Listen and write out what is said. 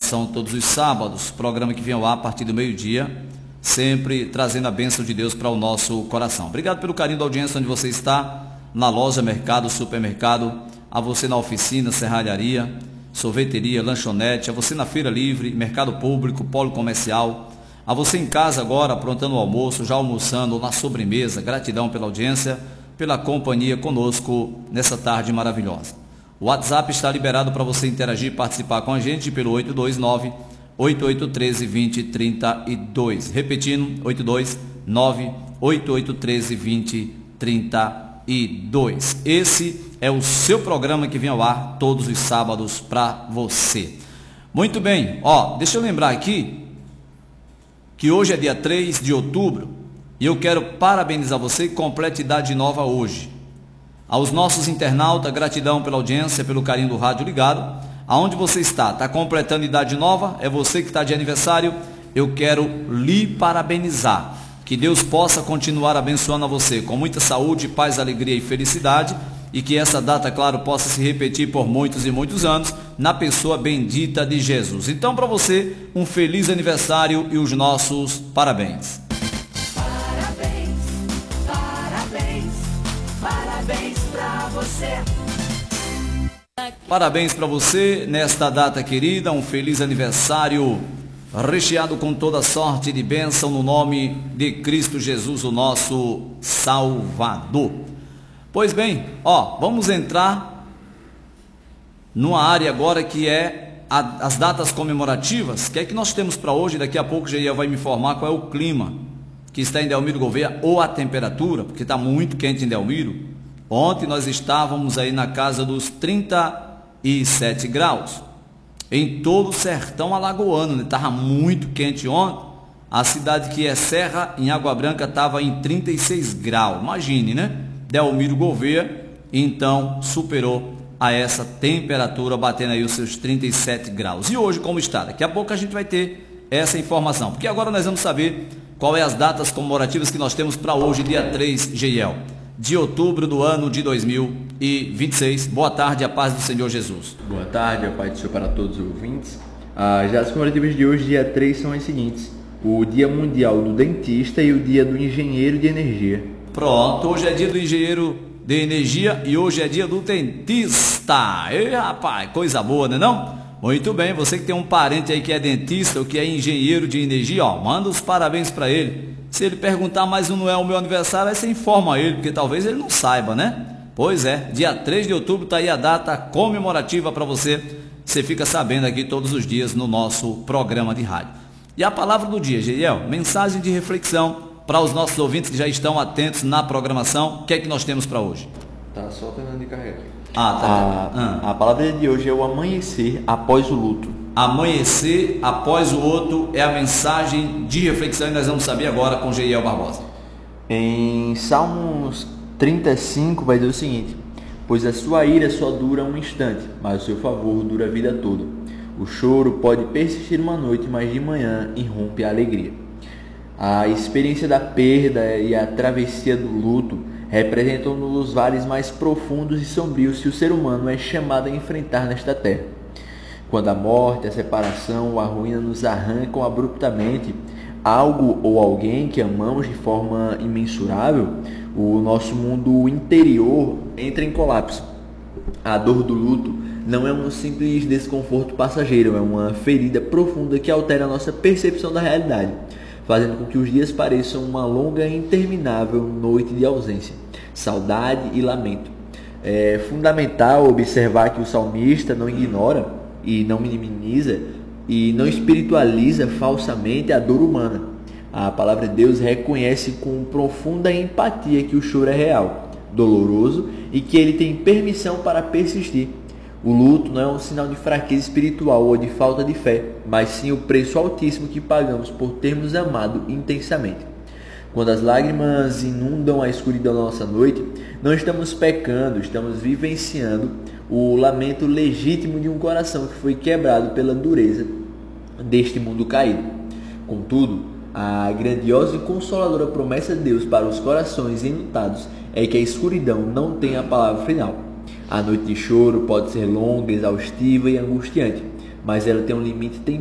Coração todos os sábados, programa que vem ao ar a partir do meio-dia, sempre trazendo a bênção de Deus para o nosso coração. Obrigado pelo carinho da audiência onde você está, na loja, mercado, supermercado, a você na oficina, serralharia, sorveteria, lanchonete, a você na feira livre, mercado público, polo comercial, a você em casa agora, aprontando o almoço, já almoçando ou na sobremesa. Gratidão pela audiência, pela companhia conosco nessa tarde maravilhosa. O WhatsApp está liberado para você interagir e participar com a gente pelo 829-8813-2032. Repetindo, 829-8813-2032. Esse é o seu programa que vem ao ar todos os sábados para você. Muito bem, deixa eu lembrar aqui que hoje é dia 3 de outubro e eu quero parabenizar você e complete idade nova hoje. Aos nossos internautas, gratidão pela audiência, pelo carinho do rádio ligado. Aonde você está completando idade nova? É você que está de aniversário? Eu quero lhe parabenizar. Que Deus possa continuar abençoando a você com muita saúde, paz, alegria e felicidade. E que essa data, claro, possa se repetir por muitos e muitos anos na pessoa bendita de Jesus. Então, para você, um feliz aniversário e os nossos parabéns. Parabéns para você. Parabéns para você nesta data querida, um feliz aniversário recheado com toda sorte de bênção no nome de Cristo Jesus, o nosso Salvador. Pois bem, vamos entrar numa área agora que é as datas comemorativas. Que é que nós temos para hoje? Daqui a pouco o Geiel vai me informar qual é o clima que está em Delmiro Gouveia, ou a temperatura, porque está muito quente em Delmiro. Ontem nós estávamos aí na casa dos 37 graus, em todo o sertão alagoano, estava muito quente ontem. A cidade que é Serra, em Água Branca, estava em 36 graus, imagine, né? Delmiro Gouveia, então, superou a essa temperatura, batendo aí os seus 37 graus. E hoje como está? Daqui a pouco a gente vai ter essa informação, porque agora nós vamos saber qual é as datas comemorativas que nós temos para hoje, dia 3, Geiel, de outubro do ano de 2026. Boa tarde, a paz do Senhor Jesus. Boa tarde, a paz do Senhor para todos os ouvintes. Já as comemorativas de hoje, dia 3, são as seguintes: o Dia Mundial do Dentista e o Dia do Engenheiro de Energia. Pronto, hoje é dia do engenheiro de energia e hoje é dia do dentista. Ei, rapaz, coisa boa, né não? Muito bem, você que tem um parente aí que é dentista ou que é engenheiro de energia, manda os parabéns para ele. Se ele perguntar, mas não é o meu aniversário, aí você informa ele, porque talvez ele não saiba, né? Pois é, dia 3 de outubro está aí a data comemorativa para você. Você fica sabendo aqui todos os dias no nosso programa de rádio. E a palavra do dia, Geiel, mensagem de reflexão para os nossos ouvintes que já estão atentos na programação. O que é que nós temos para hoje? Tá só terminando de carregar. A palavra de hoje é o amanhecer após o luto. Amanhecer após o outro é a mensagem de reflexão e nós vamos saber agora com Geiel Barbosa. Em Salmos 35 vai dizer o seguinte: pois a sua ira só dura um instante, mas o seu favor dura a vida toda. O choro pode persistir uma noite, mas de manhã irrompe a alegria. A experiência da perda e a travessia do luto representam os vales mais profundos e sombrios que o ser humano é chamado a enfrentar nesta terra. Quando a morte, a separação ou a ruína nos arrancam abruptamente algo ou alguém que amamos de forma imensurável, o nosso mundo interior entra em colapso. A dor do luto não é um simples desconforto passageiro, é uma ferida profunda que altera a nossa percepção da realidade, fazendo com que os dias pareçam uma longa e interminável noite de ausência, saudade e lamento. É fundamental observar que o salmista não ignora e não minimiza e não espiritualiza falsamente a dor humana. A palavra de Deus reconhece com profunda empatia que o choro é real, doloroso e que ele tem permissão para persistir. O luto não é um sinal de fraqueza espiritual ou de falta de fé, mas sim o preço altíssimo que pagamos por termos amado intensamente. Quando as lágrimas inundam a escuridão da nossa noite, não estamos pecando, estamos vivenciando o lamento legítimo de um coração que foi quebrado pela dureza deste mundo caído. Contudo, a grandiosa e consoladora promessa de Deus para os corações enlutados é que a escuridão não tem a palavra final. A noite de choro pode ser longa, exaustiva e angustiante, mas ela tem um limite